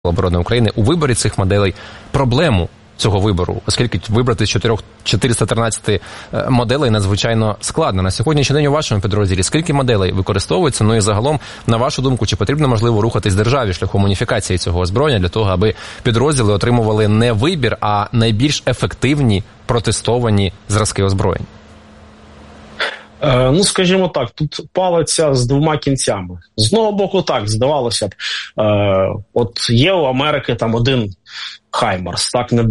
оборони України у виборі цих моделей проблему цього вибору, оскільки вибрати з 413 моделей надзвичайно складно. На сьогоднішній день у вашому підрозділі скільки моделей використовується? Ну і загалом, на вашу думку, чи потрібно, можливо, рухатись державі шляхом уніфікації цього озброєння для того, аби підрозділи отримували не вибір, а найбільш ефективні протестовані зразки озброєнь? Ну, скажімо так, тут палиця з двома кінцями. З одного боку, так, здавалося б, от є у Америки там один Хаймарс, так,